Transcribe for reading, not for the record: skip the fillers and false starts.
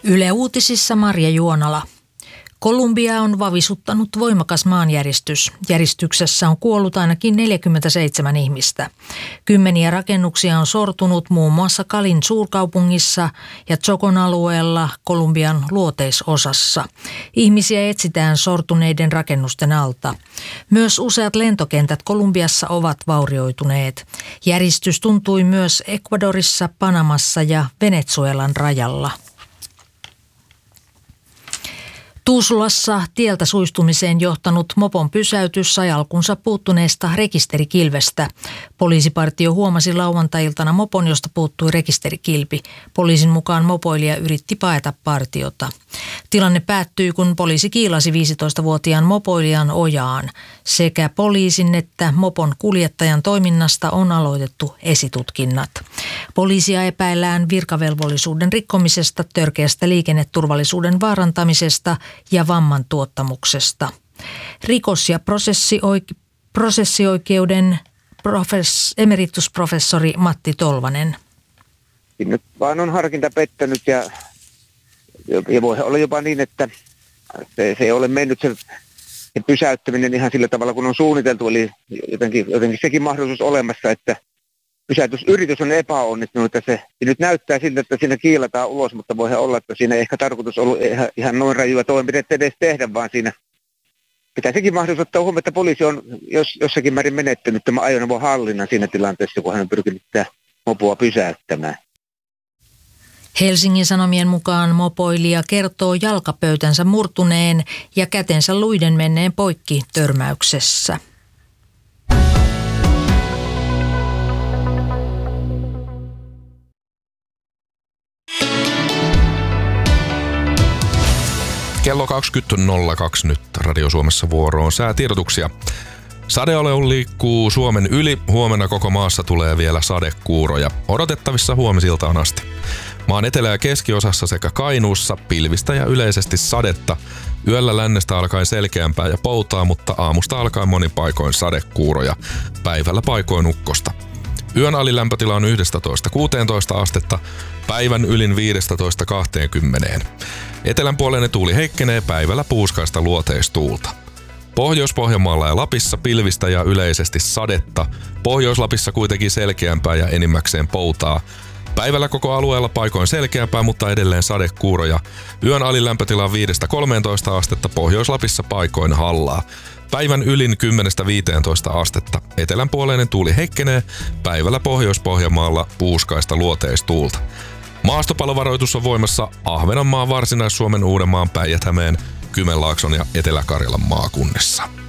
Yle Uutisissa Marja Juonala. Kolumbiaa on vavisuttanut voimakas maanjäristys. Järjestyksessä on kuollut ainakin 47 ihmistä. Kymmeniä rakennuksia on sortunut muun muassa Calin suurkaupungissa ja Chocon alueella Kolumbian luoteisosassa. Ihmisiä etsitään sortuneiden rakennusten alta. Myös useat lentokentät Kolumbiassa ovat vaurioituneet. Järjestys tuntui myös Ecuadorissa, Panamassa ja Venezuelan rajalla. Tuusulassa tieltä suistumiseen johtanut mopon pysäytys sai alkunsa puuttuneesta rekisterikilvestä. Poliisipartio huomasi lauantai-iltana mopon, josta puuttui rekisterikilpi. Poliisin mukaan mopoilija yritti paeta partiota. Tilanne päättyi, kun poliisi kiilasi 15-vuotiaan mopoilijan ojaan. Sekä poliisin että mopon kuljettajan toiminnasta on aloitettu esitutkinnat. Poliisia epäillään virkavelvollisuuden rikkomisesta, törkeästä liikenneturvallisuuden vaarantamisesta ja vamman tuottamuksesta. Rikos- ja prosessioikeuden emeritusprofessori Matti Tolvanen. Nyt vaan on harkinta pettänyt ja voi olla jopa niin, että se ei ole mennyt se pysäyttäminen ihan sillä tavalla, kun on suunniteltu. Eli jotenkin sekin mahdollisuus olemassa, että pysäytysyritys on epäonnistunut. Se nyt näyttää siltä, että siinä kiilataan ulos, mutta voi olla, että siinä ei ehkä tarkoitus ollut ihan noin rajua toimenpidettä edes tehdä, vaan siinä pitää sekin mahdollisuus ottaa huomioon, että poliisi on jossakin määrin menettänyt tämä ajoneuvon hallinnan siinä tilanteessa, kun hän on pyrkinyt tätä mopoa pysäyttämään. Helsingin Sanomien mukaan mopoilija kertoo jalkapöytänsä murtuneen ja kätensä luiden menneen poikki törmäyksessä. Kello 20.02 nyt Radio Suomessa vuoroon säätiedotuksia. Sadealue liikkuu Suomen yli. Huomenna koko maassa tulee vielä sadekuuroja. Odotettavissa huomisiltaan asti. Maan etelä- ja keskiosassa sekä Kainuussa pilvistä ja yleisesti sadetta. Yöllä lännestä alkaen selkeämpää ja poutaa, mutta aamusta alkaen monin paikoin sadekuuroja. Päivällä paikoin ukkosta. Yön alilämpötila on 11-16 astetta, päivän ylin 15-20. Etelänpuoleinen tuuli heikkenee, päivällä puuskaista luoteistuulta. Pohjois-Pohjanmaalla ja Lapissa pilvistä ja yleisesti sadetta. Pohjois-Lapissa kuitenkin selkeämpää ja enimmäkseen poutaa. Päivällä koko alueella paikoin selkeämpää, mutta edelleen sadekuuroja. Yön alilämpötila on 5-13 astetta, Pohjois-Lapissa paikoin hallaa. Päivän ylin 10-15 astetta. Etelänpuoleinen tuuli heikkenee, päivällä Pohjois-Pohjanmaalla puuskaista luoteistuulta. Maastopalovaroitus on voimassa Ahvenanmaan, Varsinais-Suomen, Uudenmaan, Päijät-Hämeen, Kymenlaakson ja Etelä-Karjalan maakunnissa.